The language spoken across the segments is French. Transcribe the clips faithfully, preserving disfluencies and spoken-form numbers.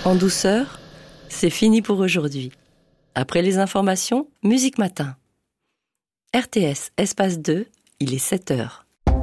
En douceur, c'est fini pour aujourd'hui. Après les informations, Musique Matin. R T S, espace deux, il est sept heures.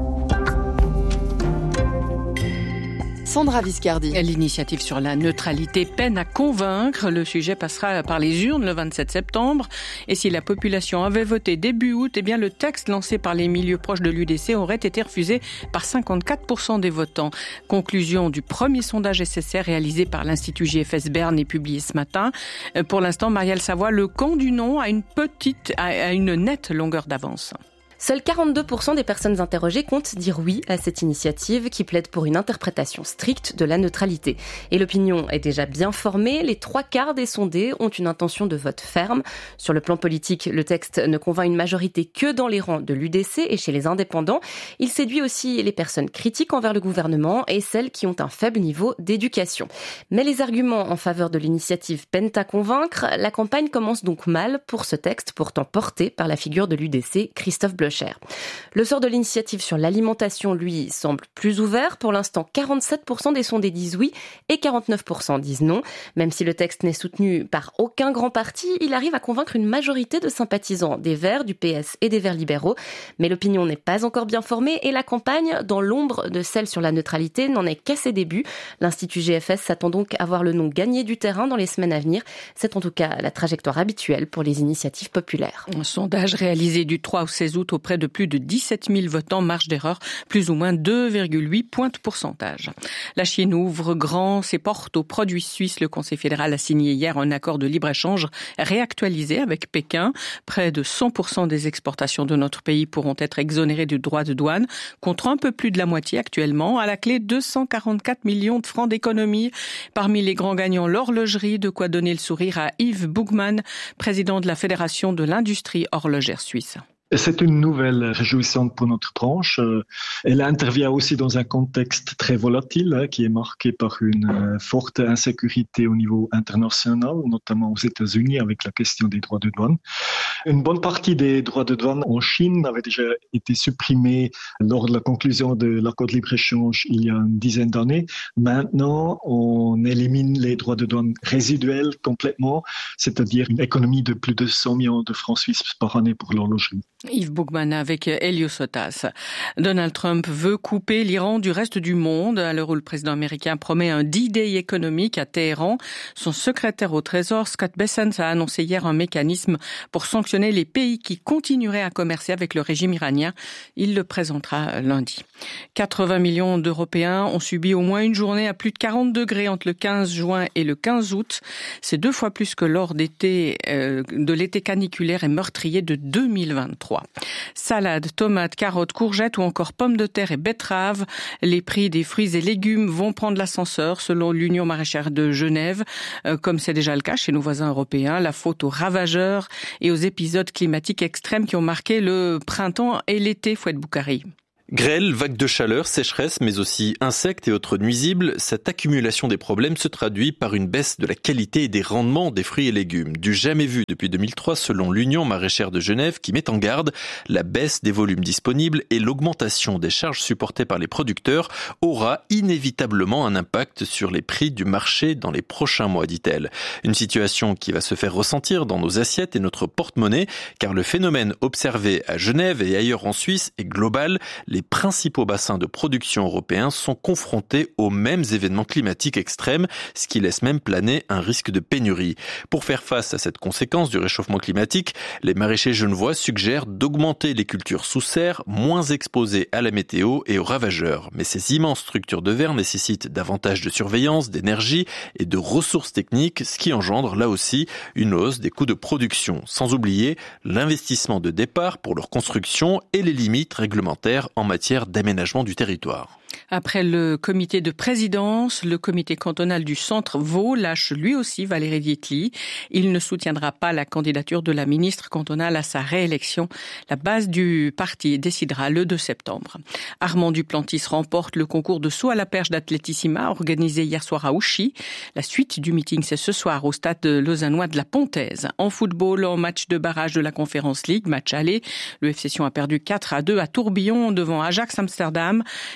Sandra Viscardi. L'initiative sur la neutralité peine à convaincre. Le sujet passera par les urnes le vingt-sept septembre. Et si la population avait voté début août, eh bien le texte lancé par les milieux proches de l'U D C aurait été refusé par cinquante-quatre pour cent des votants. Conclusion du premier sondage S S R réalisé par l'Institut J F S Berne et publié ce matin. Pour l'instant, Marielle Savoie, le camp du non a une petite, a une nette longueur d'avance. Seuls quarante-deux pour cent des personnes interrogées comptent dire oui à cette initiative qui plaide pour une interprétation stricte de la neutralité. Et l'opinion est déjà bien formée. Les trois quarts des sondés ont une intention de vote ferme. Sur le plan politique, le texte ne convainc une majorité que dans les rangs de l'U D C et chez les indépendants. Il séduit aussi les personnes critiques envers le gouvernement et celles qui ont un faible niveau d'éducation. Mais les arguments en faveur de l'initiative peinent à convaincre. La campagne commence donc mal pour ce texte, pourtant porté par la figure de l'U D C, Christophe Blocher. Le sort de l'initiative sur l'alimentation, lui, semble plus ouvert. Pour l'instant, quarante-sept pour cent des sondés disent oui et quarante-neuf pour cent disent non. Même si le texte n'est soutenu par aucun grand parti, il arrive à convaincre une majorité de sympathisants des Verts, du P S et des Verts libéraux. Mais l'opinion n'est pas encore bien formée et la campagne, dans l'ombre de celle sur la neutralité, n'en est qu'à ses débuts. L'Institut G F S s'attend donc à voir le non gagner du terrain dans les semaines à venir. C'est en tout cas la trajectoire habituelle pour les initiatives populaires. Un sondage réalisé du trois au seize août auprès de plus de dix-sept mille votants, marge d'erreur, plus ou moins deux virgule huit points de pourcentage. La Chine ouvre grand ses portes aux produits suisses. Le Conseil fédéral a signé hier un accord de libre-échange réactualisé avec Pékin. Près de cent pour cent des exportations de notre pays pourront être exonérées du droit de douane, contre un peu plus de la moitié actuellement. À la clé, deux cent quarante-quatre millions de francs d'économie. Parmi les grands gagnants, l'horlogerie, de quoi donner le sourire à Yves Bougman, président de la Fédération de l'industrie horlogère suisse. C'est une nouvelle réjouissante pour notre branche. Elle intervient aussi dans un contexte très volatile qui est marqué par une forte insécurité au niveau international, notamment aux États-Unis avec la question des droits de douane. Une bonne partie des droits de douane en Chine avait déjà été supprimés lors de la conclusion de l'accord de libre-échange il y a une dizaine d'années. Maintenant, on élimine les droits de douane résiduels complètement, c'est-à-dire une économie de plus de cent millions de francs suisses par année pour l'horlogerie. Yves Bougman avec Elio Sotas. Donald Trump veut couper l'Iran du reste du monde. À l'heure où le président américain promet un D-Day économique à Téhéran, son secrétaire au Trésor, Scott Bessent, a annoncé hier un mécanisme pour sanctionner les pays qui continueraient à commercer avec le régime iranien. Il le présentera lundi. quatre-vingts millions d'Européens ont subi au moins une journée à plus de quarante degrés entre le quinze juin et le quinze août. C'est deux fois plus que lors d'été, euh, de l'été caniculaire et meurtrier de deux mille vingt-trois. Salades, tomates, carottes, courgettes ou encore pommes de terre et betteraves. Les prix des fruits et légumes vont prendre l'ascenseur selon l'Union maraîchère de Genève. Euh, comme c'est déjà le cas chez nos voisins européens, la faute aux ravageurs et aux épisodes climatiques extrêmes qui ont marqué le printemps et l'été, Fouad Boukari. Grêle, vagues de chaleur, sécheresse, mais aussi insectes et autres nuisibles, cette accumulation des problèmes se traduit par une baisse de la qualité et des rendements des fruits et légumes. Du jamais vu depuis deux mille trois selon l'Union maraîchère de Genève qui met en garde la baisse des volumes disponibles et l'augmentation des charges supportées par les producteurs aura inévitablement un impact sur les prix du marché dans les prochains mois, dit-elle. Une situation qui va se faire ressentir dans nos assiettes et notre porte-monnaie, car le phénomène observé à Genève et ailleurs en Suisse est global. Les principaux bassins de production européens sont confrontés aux mêmes événements climatiques extrêmes, ce qui laisse même planer un risque de pénurie. Pour faire face à cette conséquence du réchauffement climatique, les maraîchers genevois suggèrent d'augmenter les cultures sous serre, moins exposées à la météo et aux ravageurs. Mais ces immenses structures de verre nécessitent davantage de surveillance, d'énergie et de ressources techniques, ce qui engendre là aussi une hausse des coûts de production. Sans oublier l'investissement de départ pour leur construction et les limites réglementaires en matière d'aménagement du territoire. Après le comité de présidence, le comité cantonal du Centre Vaud lâche lui aussi Valérie Dietly. Il ne soutiendra pas la candidature de la ministre cantonale à sa réélection. La base du parti décidera le deux septembre. Armand Duplantis remporte le concours de saut à la perche d'athlétissima organisé hier soir à Ouchy. La suite du meeting, c'est ce soir au stade lausannois de la Pontaise. En football, en match de barrage de la Conference League, match aller, le F C Sion a perdu quatre à deux à Tourbillon devant Ajax Amsterdam. Les Valaisans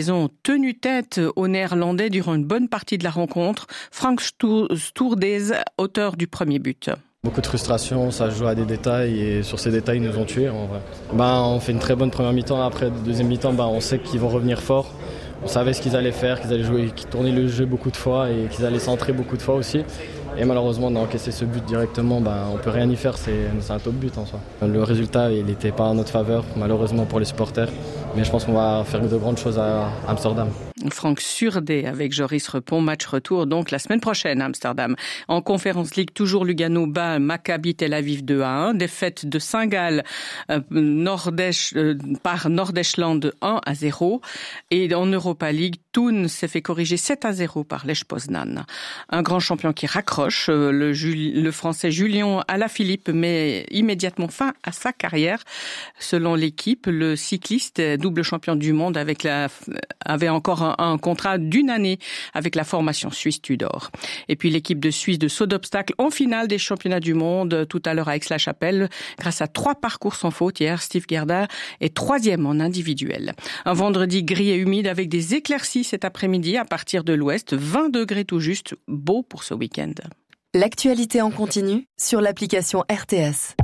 Lions ont tenu tête aux Néerlandais durant une bonne partie de la rencontre. Frank Stourdez, auteur du premier but. Beaucoup de frustration, ça joue à des détails et sur ces détails ils nous ont tués en vrai. Ben, on fait une très bonne première mi-temps, après deuxième mi-temps ben, on sait qu'ils vont revenir fort. On savait ce qu'ils allaient faire, qu'ils allaient jouer, qu'ils tournaient le jeu beaucoup de fois et qu'ils allaient centrer beaucoup de fois aussi. Et malheureusement on a encaissé ce but directement, ben, on peut rien y faire, c'est, c'est un top but en soi. Le résultat il n'était pas en notre faveur malheureusement pour les supporters, mais je pense qu'on va faire de grandes choses à Amsterdam. Franck Surdé avec Joris Repon, match retour donc la semaine prochaine à Amsterdam. En Conference League, toujours Lugano bat Maccabi Tel Aviv deux à un, défaite de Saint-Gall euh, Nordèche, euh, par Nordestland un à zéro, et en Europa League, Thun s'est fait corriger sept à zéro par Lech Poznan. Un grand champion qui raccroche, euh, le, Juli- le français Julien Alaphilippe met immédiatement fin à sa carrière. Selon l'équipe, le cycliste double champion du monde avec la, avait encore un un contrat d'une année avec la formation suisse Tudor. Et puis l'équipe de Suisse de saut d'obstacle en finale des championnats du monde tout à l'heure à Aix-la-Chapelle. Grâce à trois parcours sans faute hier, Steve Gerda est troisième en individuel. Un vendredi gris et humide avec des éclaircies cet après-midi à partir de l'ouest. vingt degrés tout juste, beau pour ce week-end. L'actualité en continu sur l'application R T S.